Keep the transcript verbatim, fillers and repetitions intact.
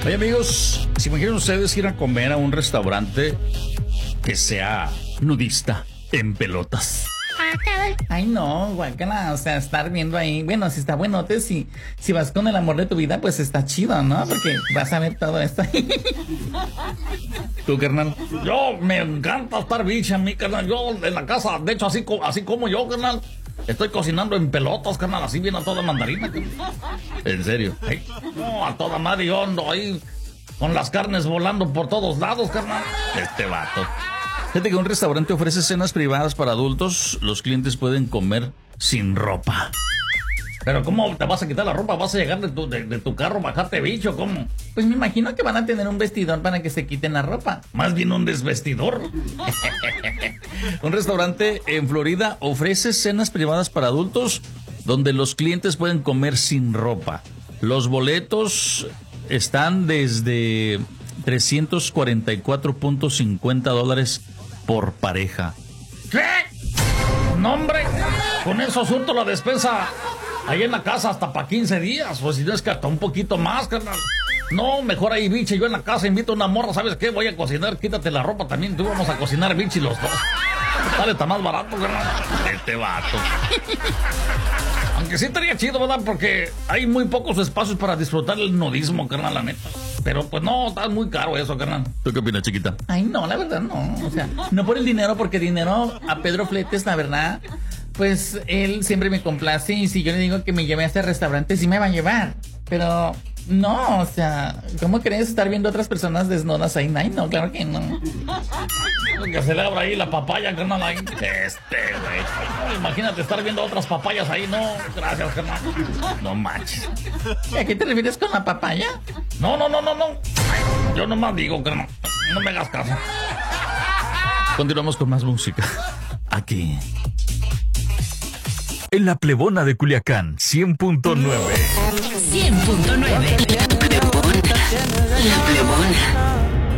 Oye, amigos, ¿se imaginan ustedes ir a comer a un restaurante que sea nudista en pelotas? Ay, no, guácala, o sea, estar viendo ahí, bueno, si está buenote, si, si vas con el amor de tu vida, pues está chido, ¿no? Porque vas a ver todo esto ahí. ¿Tú, carnal? Yo, me encanta estar bicha a mí, carnal, yo en la casa, de hecho, así, co- así como yo, carnal, estoy cocinando en pelotas, carnal, así viene a toda mandarina, carnal. ¿En serio? Ay, no, a toda madre yo ando ahí con las carnes volando por todos lados, carnal. Este vato. Fíjate que un restaurante ofrece cenas privadas para adultos. Los clientes pueden comer sin ropa. Pero ¿cómo te vas a quitar la ropa? ¿Vas a llegar de tu, de, de tu carro, bajarte bicho? ¿Cómo? Pues me imagino que van a tener un vestidor para que se quiten la ropa. Más bien un desvestidor. Un restaurante en Florida ofrece cenas privadas para adultos donde los clientes pueden comer sin ropa. Los boletos están desde trescientos cuarenta y cuatro punto cincuenta dólares por pareja. ¿Qué? No, hombre, con eso surto la despensa ahí en la casa hasta para quince días. O si no es que hasta un poquito más, carnal. No, mejor ahí, biche. Yo en la casa invito a una morra, ¿sabes qué? Voy a cocinar, quítate la ropa también. Tú vamos a cocinar, biche, los dos. Dale, está más barato, carnal. Este vato. Aunque sí estaría chido, ¿verdad? Porque hay muy pocos espacios para disfrutar el nudismo, carnal, la neta. Pero pues no, está muy caro eso, carnal. ¿Tú qué opinas, chiquita? Ay, no, la verdad no. O sea, no por el dinero, porque dinero a Pedro Fletes, la verdad, pues él siempre me complace. Y si yo le digo que me lleve a este restaurante, sí me va a llevar. Pero no, o sea, ¿cómo crees estar viendo a otras personas desnudas ahí? Ay, no, claro que no. Que se le abra ahí la papaya, carnal, ahí. Este, güey. Imagínate estar viendo otras papayas ahí. No, gracias, carnal. No manches. ¿A qué te refieres con la papaya? No, no, no, no, no. Yo nomás digo, carnal. No me hagas caso. Continuamos con más música. Aquí. En la Plebona de Culiacán, cien punto nueve. cien punto nueve. La Plebona. La Plebona.